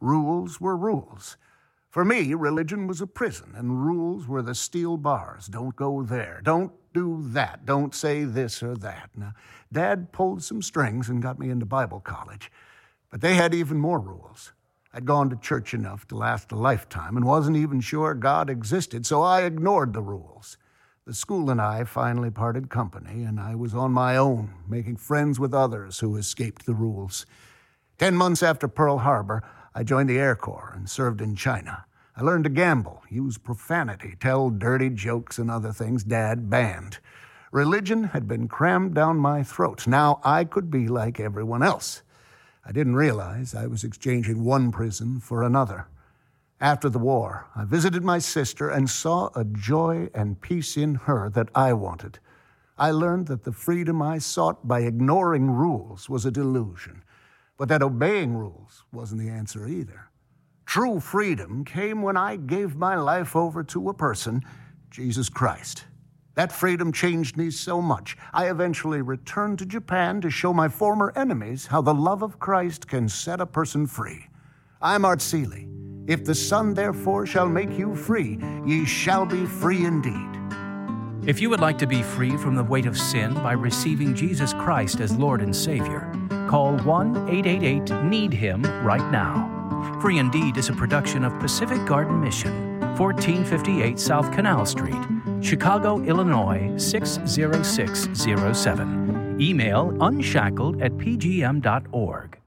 Rules were rules. For me, religion was a prison, and rules were the steel bars. Don't go there. Don't do that. Don't say this or that. Now, Dad pulled some strings and got me into Bible college. But they had even more rules. I'd gone to church enough to last a lifetime and wasn't even sure God existed, so I ignored the rules. The school and I finally parted company, and I was on my own, making friends with others who escaped the rules. 10 months after Pearl Harbor, I joined the Air Corps and served in China. I learned to gamble, use profanity, tell dirty jokes and other things Dad banned. Religion had been crammed down my throat. Now I could be like everyone else. I didn't realize I was exchanging one prison for another. After the war, I visited my sister and saw a joy and peace in her that I wanted. I learned that the freedom I sought by ignoring rules was a delusion, but that obeying rules wasn't the answer either. True freedom came when I gave my life over to a person, Jesus Christ. That freedom changed me so much, I eventually returned to Japan to show my former enemies how the love of Christ can set a person free. I'm Art Seeley. If the Son therefore shall make you free, ye shall be free indeed. If you would like to be free from the weight of sin by receiving Jesus Christ as Lord and Savior, call 1-888-NEED-HIM right now. Free Indeed is a production of Pacific Garden Mission, 1458 South Canal Street, Chicago, Illinois 60607. Email unshackled@pgm.org.